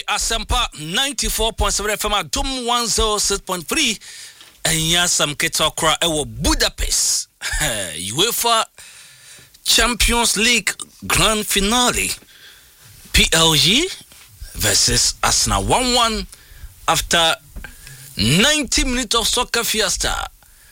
Asempa 94.7 FM Adum 106.3 Enya Sam Ketokra ewo Budapest UEFA Champions League Grand Finale PLG versus Arsenal 1-1 after 90 minutes of soccer fiesta.